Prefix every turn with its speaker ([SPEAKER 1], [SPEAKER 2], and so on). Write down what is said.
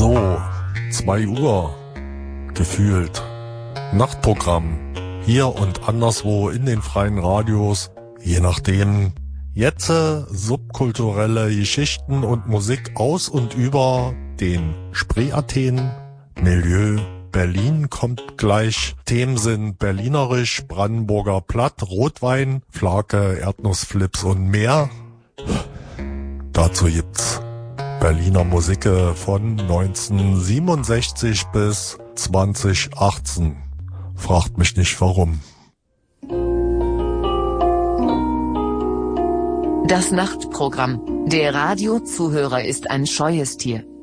[SPEAKER 1] So, 2 Uhr, gefühlt. Nachtprogramm, hier und anderswo in den freien Radios, je nachdem. Jetzt subkulturelle Geschichten und Musik aus und über den Spree-Athen, Milieu Berlin kommt gleich. Themen sind berlinerisch, Brandenburger Platt, Rotwein, Flake, Erdnussflips und mehr. Dazu gibt's Berliner Musik von 1967 bis 2018. Fragt mich nicht warum.
[SPEAKER 2] Das Nachtprogramm. Der Radiozuhörer ist ein scheues Tier.